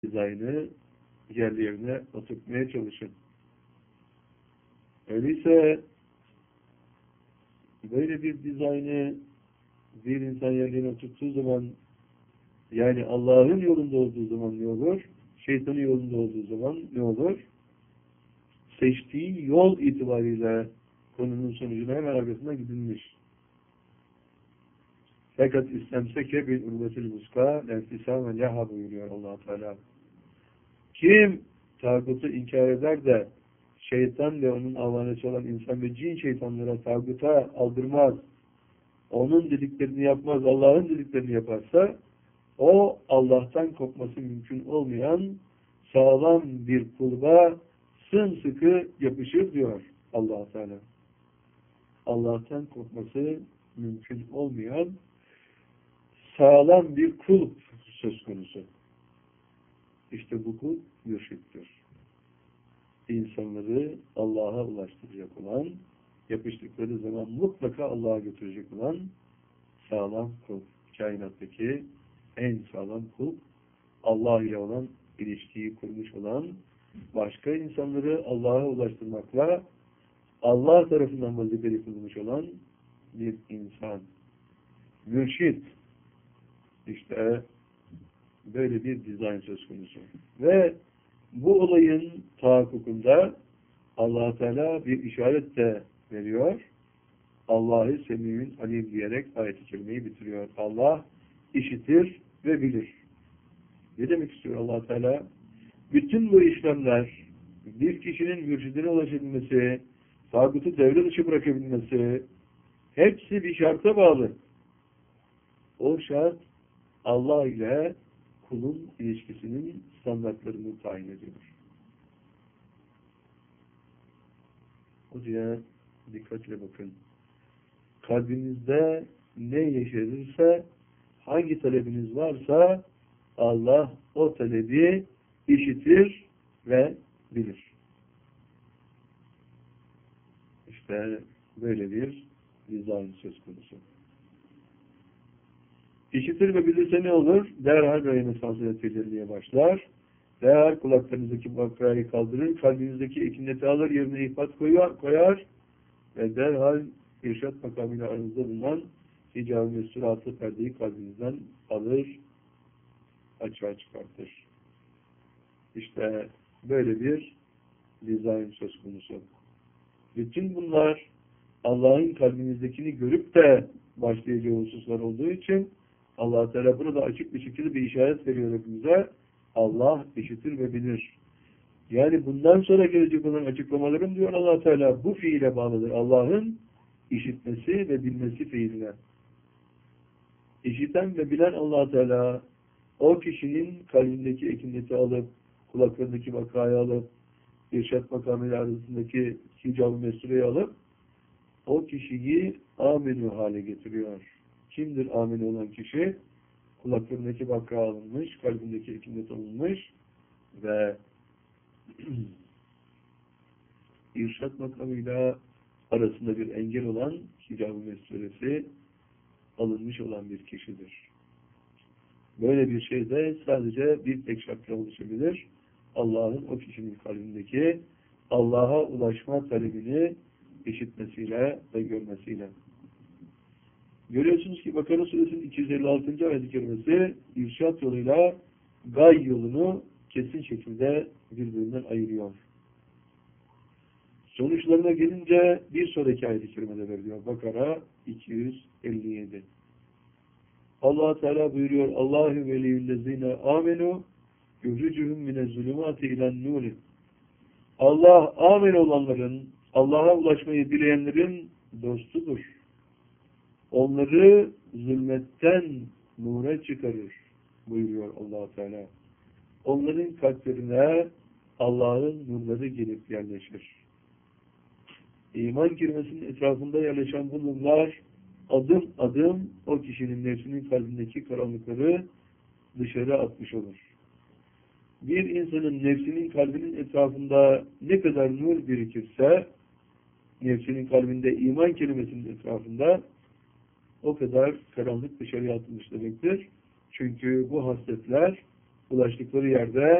dizaynı yerli yerine oturtmaya çalışın. Öyleyse böyle bir dizaynı bir insan yerine oturttuğu zaman, yani Allah'ın yolunda olduğu zaman ne olur? Şeytanın yolunda olduğu zaman ne olur? Seçtiği yol itibariyle konunun sonucuna hemen arkasına gidilmiş. Fakat istemseke bil urvetil vuska lenfisâmen yaha buyuruyor Allah-u Teala. Kim tağutu inkar eder de şeytan ve onun avanesi olan insan ve cin şeytanlara tağuta aldırmaz, onun dediklerini yapmaz, Allah'ın dediklerini yaparsa, o Allah'tan kopması mümkün olmayan sağlam bir kulba sımsıkı yapışır diyor Allah-u Teala. Allah'tan kopması mümkün olmayan sağlam bir kulp söz konusu. İşte bu kulp mürşittir. İnsanları Allah'a ulaştıracak olan, yapıştıkları zaman mutlaka Allah'a götürecek olan sağlam kulp. Kainattaki en sağlam kulp, Allah ile olan ilişkiyi kurmuş olan, başka insanları Allah'a ulaştırmakla Allah tarafından vazifeli kılmış olan bir insan. Mürşit. İşte böyle bir dizayn söz konusu. Ve bu olayın tahakkukunda Allah Teala bir işaret de veriyor. Allah'ı Semî'ün alim diyerek ayet-i kerimeyi bitiriyor. Allah işitir ve bilir. Ne demek istiyor Allah Teala? Bütün bu işlemler, bir kişinin mürşidine ulaşabilmesi, tağutu devre dışı bırakabilmesi, hepsi bir şarta bağlı. O şart Allah ile kulun ilişkisinin standartlarını tayin ediyor. Oraya dikkatle bakın. Kalbinizde ne yeşerirse, hangi talebiniz varsa Allah o talebi işitir ve bilir. İşte böyle bir dizayn söz konusu. İşitir ve bilirse ne olur? Derhal rayını sansiyetiyle başlar. Derhal kulaklarınızdaki bakrayı kaldırır, kalbinizdeki ekinleti alır, yerine ifat koyar ve derhal irşat makamıyla aranızda bulunan hicab-ı mesuratı perdeyi kalbinizden alır, açığa çıkartır. İşte böyle bir dizayn söz konusu. Bütün bunlar Allah'ın kalbinizdekini görüp de başlayacağı hususlar olduğu için Allah Teala burada açık bir şekilde bir işaret veriyor hepimize. Allah işitir ve bilir. Yani bundan sonra gelecek olan açıklamalarım diyor Allah Teala bu fiile bağlıdır. Allah'ın işitmesi ve bilmesi fiiline. İşiten ve bilen Allah Teala o kişinin kalbindeki ekinleti alıp, kulaklarındaki vakayı alıp, irşat makamıyla arasındaki hicab-ı mesureyi alıp, o kişiyi amenü hale getiriyor. Kimdir amenü olan kişi? Kulaklarındaki vaka alınmış, kalbindeki ekinlet alınmış ve irşat makamıyla arasında bir engel olan hicab-ı mesulesi alınmış olan bir kişidir. Böyle bir şey de sadece bir tek şartla oluşabilir. Allah'ın o kişinin kalbindeki Allah'a ulaşma talebini işitmesiyle ve görmesiyle. Görüyorsunuz ki Bakara Suresinin 256. ayet-i kerimesi irşat yoluyla gay yolunu kesin şekilde birbirinden ayırıyor. Sonuçlarına gelince bir sonraki ayet-i kerimede veriliyor. Bakara 257. Allah Teala buyuruyor: Allahu veliyyullezine amenu yuhricuhum minez-zulumati ilen-nur. Allah amin olanların, Allah'a ulaşmayı dileyenlerin dostudur. Onları zulmetten nura çıkarır buyuruyor Allah Teala. Onların kalplerine Allah'ın nurları gelip yerleşir. İman kelimesinin etrafında yerleşen bu nurlar adım adım o kişinin nefsinin kalbindeki karanlıkları dışarı atmış olur. Bir insanın nefsinin kalbinin etrafında ne kadar nur birikirse, nefsinin kalbinde iman kelimesinin etrafında o kadar karanlık dışarıya atılmış demektir. Çünkü bu hasletler ulaştıkları yerde